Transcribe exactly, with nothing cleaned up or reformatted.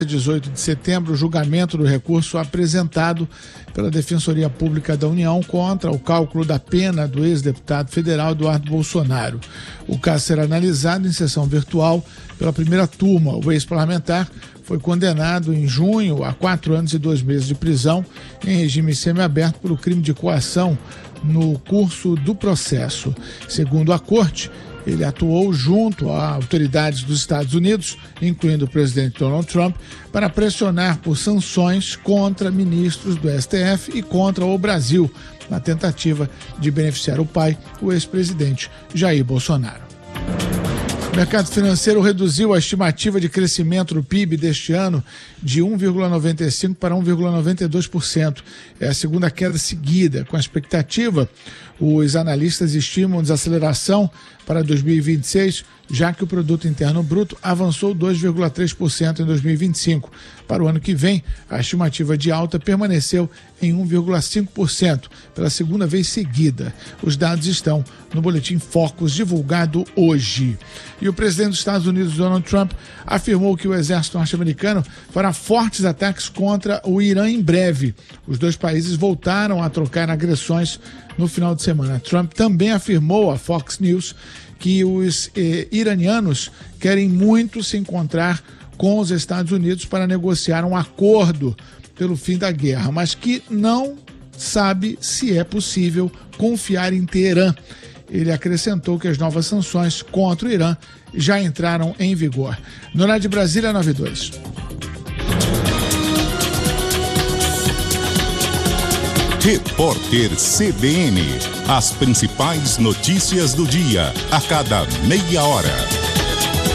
dezoito de setembro, o julgamento do recurso apresentado pela Defensoria Pública da União contra o cálculo da pena do ex-deputado federal Eduardo Bolsonaro. O caso será analisado em sessão virtual pela primeira turma. O ex-parlamentar foi condenado em junho a quatro anos e dois meses de prisão em regime semiaberto pelo crime de coação no curso do processo. Segundo a corte, ele atuou junto a autoridades dos Estados Unidos, incluindo o presidente Donald Trump, para pressionar por sanções contra ministros do S T F e contra o Brasil, na tentativa de beneficiar o pai, o ex-presidente Jair Bolsonaro. O mercado financeiro reduziu a estimativa de crescimento do P I B deste ano de um vírgula noventa e cinco por cento para um vírgula noventa e dois por cento. É a segunda queda seguida. Com a expectativa, os analistas estimam desaceleração para dois mil e vinte e seis, já que o produto interno bruto avançou dois vírgula três por cento em dois mil e vinte e cinco. Para o ano que vem, a estimativa de alta permaneceu em um vírgula cinco por cento, pela segunda vez seguida. Os dados estão no boletim Focus, divulgado hoje. E o presidente dos Estados Unidos, Donald Trump, afirmou que o exército norte-americano fará fortes ataques contra o Irã em breve. Os dois países voltaram a trocar agressões no final de semana. Trump também afirmou à Fox News que os eh, iranianos querem muito se encontrar com os Estados Unidos para negociar um acordo pelo fim da guerra, mas que não sabe se é possível confiar em Teherã. Ele acrescentou que as novas sanções contra o Irã já entraram em vigor. No horário de Brasília, nove e dois. Repórter C B N. As principais notícias do dia, a cada meia hora.